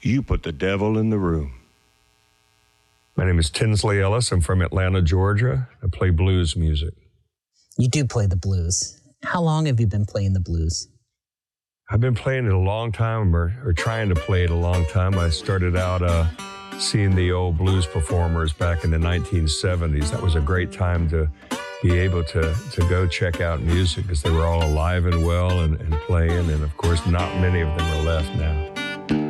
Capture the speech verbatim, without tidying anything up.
You put the devil in the room. My name is Tinsley Ellis. I'm from Atlanta, Georgia. I play blues music. You do play the blues. How long have you been playing the blues? I've been playing it a long time, or, or trying to play it a long time. I started out uh, seeing the old blues performers back in the nineteen seventies. That was a great time to be able to, to go check out music because they were all alive and well and, and playing. And, of course, not many of them are left now.